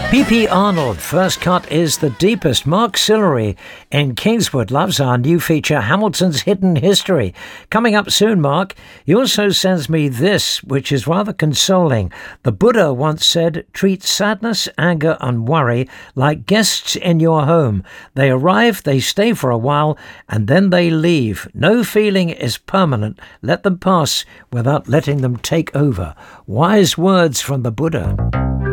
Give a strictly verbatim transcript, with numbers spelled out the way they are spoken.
P P Arnold, First Cut is the Deepest. Mark Sillery in Kingswood loves our new feature, Hamilton's Hidden History. Coming up soon, Mark. He also sends me this, which is rather consoling. The Buddha once said, treat sadness, anger and worry like guests in your home. They arrive, they stay for a while, and then they leave. No feeling is permanent. Let them pass without letting them take over. Wise words from the Buddha.